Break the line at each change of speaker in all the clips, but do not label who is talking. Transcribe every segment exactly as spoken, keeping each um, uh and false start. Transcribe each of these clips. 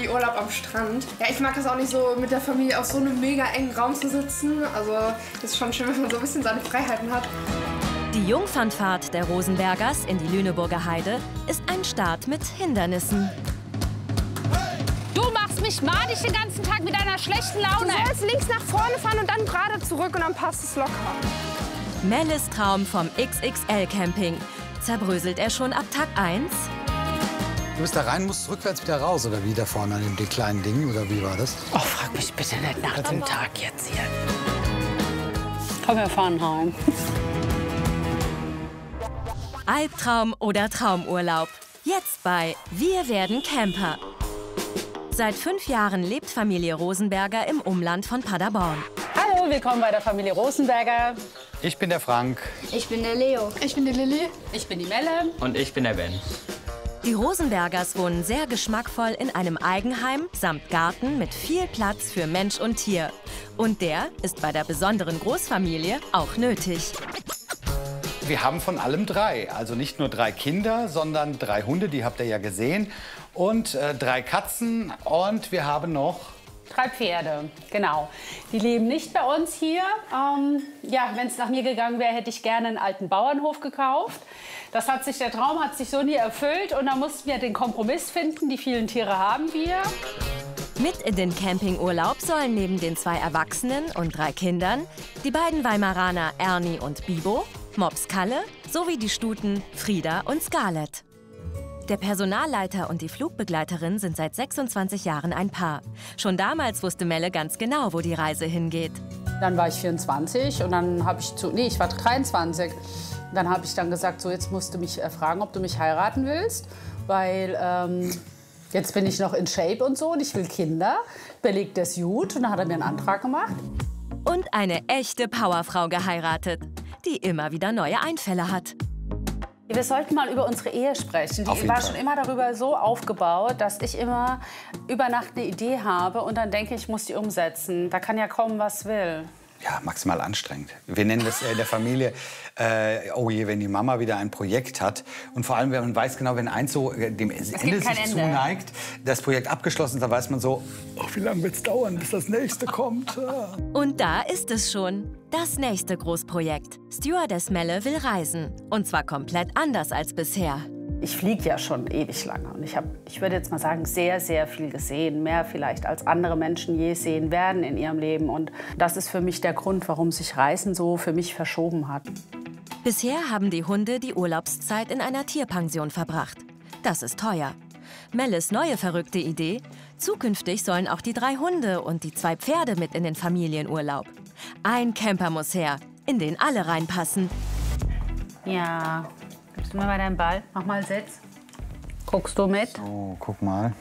Urlaub am Strand. Ja, ich mag das auch nicht so, mit der Familie auf so einem mega engen Raum zu sitzen. Also ist schon schön, wenn man so ein bisschen seine Freiheiten hat.
Die Jungfernfahrt der Rosenbergers in die Lüneburger Heide ist ein Start mit Hindernissen.
Du machst mich madig den ganzen Tag mit deiner schlechten Laune.
Du sollst links nach vorne fahren und dann gerade zurück und dann passt es locker.
Melles Traum vom X X L-Camping. Zerbröselt er schon ab Tag eins?
Du bist da rein, musst rückwärts wieder raus, oder wie da vorne an dem kleinen Ding, oder wie war das?
Oh, frag mich bitte nicht nach dem Tag jetzt hier. Komm, wir fahren heim.
Albtraum oder Traumurlaub? Jetzt bei Wir werden Camper. Seit fünf Jahren lebt Familie Rosenberger im Umland von Paderborn.
Hallo, willkommen bei der Familie Rosenberger.
Ich bin der Frank.
Ich bin der Leo.
Ich bin die Lilly.
Ich bin die Melle.
Und ich bin der Ben.
Die Rosenbergers wohnen sehr geschmackvoll in einem Eigenheim samt Garten mit viel Platz für Mensch und Tier. Und der ist bei der besonderen Großfamilie auch nötig.
Wir haben von allem drei. Also nicht nur drei Kinder, sondern drei Hunde, die habt ihr ja gesehen. Und äh, drei Katzen. Und wir haben noch...
Drei Pferde, genau. Die leben nicht bei uns hier. Ähm, ja, wenn es nach mir gegangen wäre, hätte ich gerne einen alten Bauernhof gekauft. Das hat sich, der Traum hat sich so nie erfüllt. Und da mussten wir den Kompromiss finden. Die vielen Tiere haben wir.
Mit in den Campingurlaub sollen neben den zwei Erwachsenen und drei Kindern die beiden Weimaraner Ernie und Bibo, Mops Kalle sowie die Stuten Frieda und Scarlett. Der Personalleiter und die Flugbegleiterin sind seit sechsundzwanzig Jahren ein Paar. Schon damals wusste Melle ganz genau, wo die Reise hingeht.
Dann war ich vierundzwanzig und dann habe ich zu, nee, ich war dreiundzwanzig. Dann habe ich dann gesagt, so jetzt musst du mich äh, fragen, ob du mich heiraten willst, weil ähm, jetzt bin ich noch in Shape und so und ich will Kinder. Belegt das gut und dann hat er mir einen Antrag gemacht.
Und eine echte Powerfrau geheiratet, die immer wieder neue Einfälle hat.
Wir sollten mal über unsere Ehe sprechen. Die war schon immer darüber so aufgebaut, dass ich immer über Nacht eine Idee habe und dann denke ich, ich muss die umsetzen. Da kann ja kommen, was will.
Ja, maximal anstrengend. Wir nennen das äh, der Familie, äh, oh je, wenn die Mama wieder ein Projekt hat. Und vor allem, wenn man weiß genau, wenn eins so äh, dem Ende sich
Ende.
zuneigt, das Projekt abgeschlossen ist, dann weiß man so, oh, wie lange wird es dauern, bis das nächste kommt. Ja.
Und da ist es schon. Das nächste Großprojekt. Stewardess Melle will reisen. Und zwar komplett anders als bisher.
Ich fliege ja schon ewig lange und ich habe, ich würde jetzt mal sagen, sehr, sehr viel gesehen. Mehr vielleicht, als andere Menschen je sehen werden in ihrem Leben. Und das ist für mich der Grund, warum sich Reisen so für mich verschoben hat.
Bisher haben die Hunde die Urlaubszeit in einer Tierpension verbracht. Das ist teuer. Melles neue verrückte Idee: Zukünftig sollen auch die drei Hunde und die zwei Pferde mit in den Familienurlaub. Ein Camper muss her, in den alle reinpassen.
Ja, gibst du mir mal deinen Ball? Mach mal Sitz. Guckst du mit?
Oh, guck mal.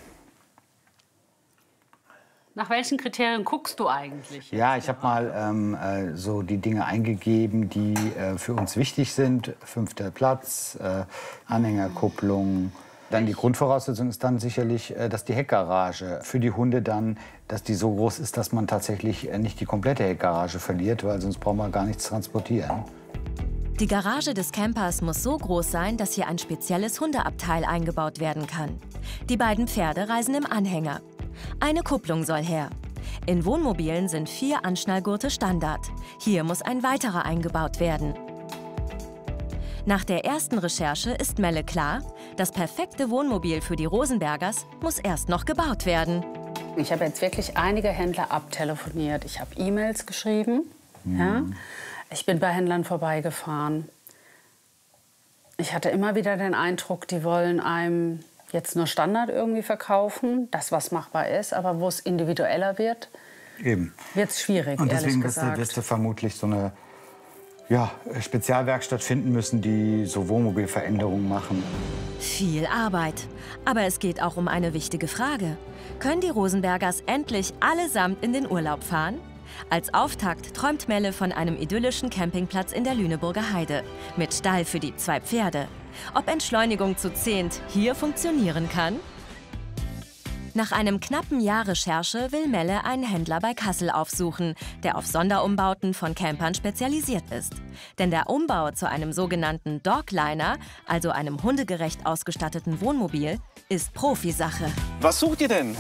Nach welchen Kriterien guckst du eigentlich?
Ja, ich habe mal ähm, äh, so die Dinge eingegeben, die äh, für uns wichtig sind. Fünfter Platz, äh, Anhängerkupplung. Dann die Grundvoraussetzung ist dann sicherlich, äh, dass die Heckgarage für die Hunde dann, dass die so groß ist, dass man tatsächlich äh, nicht die komplette Heckgarage verliert, weil sonst brauchen wir gar nichts transportieren.
Die Garage des Campers muss so groß sein, dass hier ein spezielles Hundeabteil eingebaut werden kann. Die beiden Pferde reisen im Anhänger. Eine Kupplung soll her. In Wohnmobilen sind vier Anschnallgurte Standard. Hier muss ein weiterer eingebaut werden. Nach der ersten Recherche ist Melle klar, das perfekte Wohnmobil für die Rosenbergers muss erst noch gebaut werden.
Ich habe jetzt wirklich einige Händler abtelefoniert. Ich habe E-Mails geschrieben. Mhm. Ja. Ich bin bei Händlern vorbeigefahren. Ich hatte immer wieder den Eindruck, die wollen einem jetzt nur Standard irgendwie verkaufen, das, was machbar ist, aber wo es individueller wird, wird es schwierig,
und deswegen
ehrlich
wirst du,
gesagt.
wirst du vermutlich so eine ja, Spezialwerkstatt finden müssen, die so Wohnmobilveränderungen machen.
Viel Arbeit. Aber es geht auch um eine wichtige Frage. Können die Rosenbergers endlich allesamt in den Urlaub fahren? Als Auftakt träumt Melle von einem idyllischen Campingplatz in der Lüneburger Heide. Mit Stall für die zwei Pferde. Ob Entschleunigung zu zehnt hier funktionieren kann? Nach einem knappen Jahr Recherche will Melle einen Händler bei Kassel aufsuchen, der auf Sonderumbauten von Campern spezialisiert ist. Denn der Umbau zu einem sogenannten Dogliner, also einem hundegerecht ausgestatteten Wohnmobil, ist Profisache.
Was sucht ihr denn?